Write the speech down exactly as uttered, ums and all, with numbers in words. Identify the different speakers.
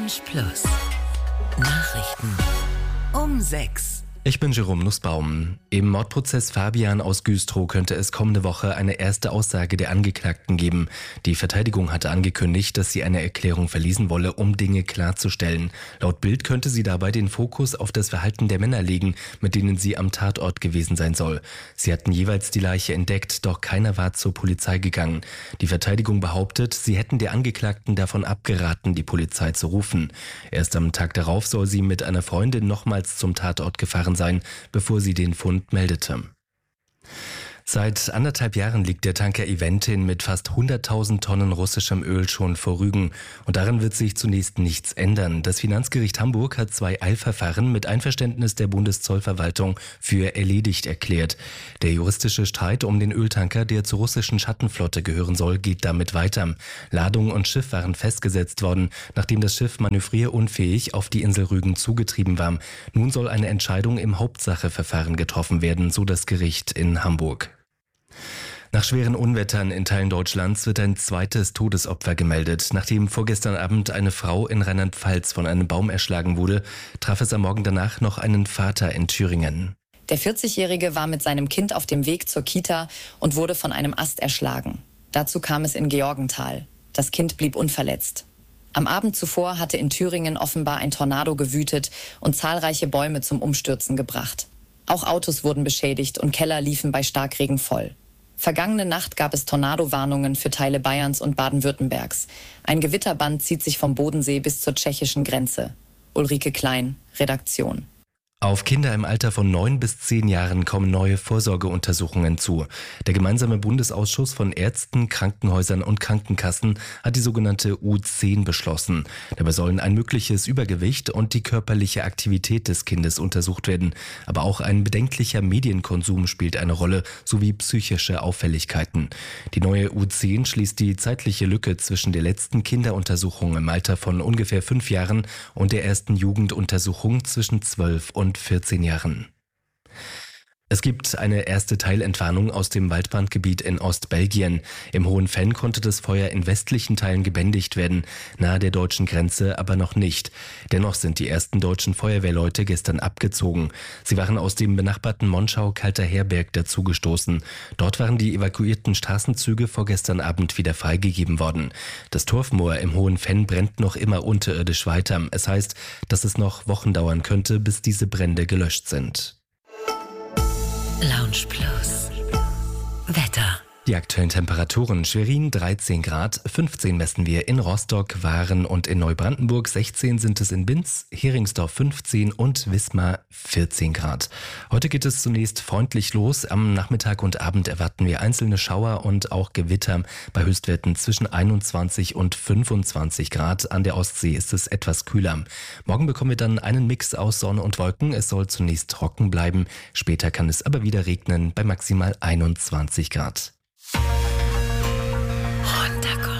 Speaker 1: Lounge Plus. Nachrichten um sechs.
Speaker 2: Ich bin Jerome Nussbaum. Im Mordprozess Fabian aus Güstrow könnte es kommende Woche eine erste Aussage der Angeklagten geben. Die Verteidigung hatte angekündigt, dass sie eine Erklärung verlesen wolle, um Dinge klarzustellen. Laut Bild könnte sie dabei den Fokus auf das Verhalten der Männer legen, mit denen sie am Tatort gewesen sein soll. Sie hatten jeweils die Leiche entdeckt, doch keiner war zur Polizei gegangen. Die Verteidigung behauptet, sie hätten der Angeklagten davon abgeraten, die Polizei zu rufen. Erst am Tag darauf soll sie mit einer Freundin nochmals zum Tatort gefahren sein, bevor sie den Fund meldete. Seit anderthalb Jahren liegt der Tanker Eventin mit fast hunderttausend Tonnen russischem Öl schon vor Rügen. Und daran wird sich zunächst nichts ändern. Das Finanzgericht Hamburg hat zwei Eilverfahren mit Einverständnis der Bundeszollverwaltung für erledigt erklärt. Der juristische Streit um den Öltanker, der zur russischen Schattenflotte gehören soll, geht damit weiter. Ladung und Schiff waren festgesetzt worden, nachdem das Schiff manövrierunfähig auf die Insel Rügen zugetrieben war. Nun soll eine Entscheidung im Hauptsacheverfahren getroffen werden, so das Gericht in Hamburg. Nach schweren Unwettern in Teilen Deutschlands wird ein zweites Todesopfer gemeldet. Nachdem vorgestern Abend eine Frau in Rheinland-Pfalz von einem Baum erschlagen wurde, traf es am Morgen danach noch einen Vater in Thüringen.
Speaker 3: Der vierzigjährige war mit seinem Kind auf dem Weg zur Kita und wurde von einem Ast erschlagen. Dazu kam es in Georgenthal. Das Kind blieb unverletzt. Am Abend zuvor hatte in Thüringen offenbar ein Tornado gewütet und zahlreiche Bäume zum Umstürzen gebracht. Auch Autos wurden beschädigt und Keller liefen bei Starkregen voll. Vergangene Nacht gab es Tornadowarnungen für Teile Bayerns und Baden-Württembergs. Ein Gewitterband zieht sich vom Bodensee bis zur tschechischen Grenze. Ulrike Klein, Redaktion.
Speaker 2: Auf Kinder im Alter von neun bis zehn Jahren kommen neue Vorsorgeuntersuchungen zu. Der gemeinsame Bundesausschuss von Ärzten, Krankenhäusern und Krankenkassen hat die sogenannte U zehn beschlossen. Dabei sollen ein mögliches Übergewicht und die körperliche Aktivität des Kindes untersucht werden. Aber auch ein bedenklicher Medienkonsum spielt eine Rolle, sowie psychische Auffälligkeiten. Die neue U zehn schließt die zeitliche Lücke zwischen der letzten Kinderuntersuchung im Alter von ungefähr fünf Jahren und der ersten Jugenduntersuchung zwischen zwölf und vierzehn Jahren. Es gibt eine erste Teilentwarnung aus dem Waldbrandgebiet in Ostbelgien. Im Hohen Venn konnte das Feuer in westlichen Teilen gebändigt werden, nahe der deutschen Grenze aber noch nicht. Dennoch sind die ersten deutschen Feuerwehrleute gestern abgezogen. Sie waren aus dem benachbarten Monschau-Kalter-Herberg dazugestoßen. Dort waren die evakuierten Straßenzüge vorgestern Abend wieder freigegeben worden. Das Torfmoor im Hohen Venn brennt noch immer unterirdisch weiter. Es heißt, dass es noch Wochen dauern könnte, bis diese Brände gelöscht sind.
Speaker 1: Lounge Plus. Wetter.
Speaker 2: Die aktuellen Temperaturen: Schwerin dreizehn Grad, fünfzehn messen wir in Rostock, Waren und in Neubrandenburg, sechzehn sind es in Binz, Heringsdorf fünfzehn und Wismar vierzehn Grad. Heute geht es zunächst freundlich los. Am Nachmittag und Abend erwarten wir einzelne Schauer und auch Gewitter bei Höchstwerten zwischen einundzwanzig und fünfundzwanzig Grad. An der Ostsee ist es etwas kühler. Morgen bekommen wir dann einen Mix aus Sonne und Wolken. Es soll zunächst trocken bleiben. Später kann es aber wieder regnen bei maximal einundzwanzig Grad.
Speaker 1: Runterkommen.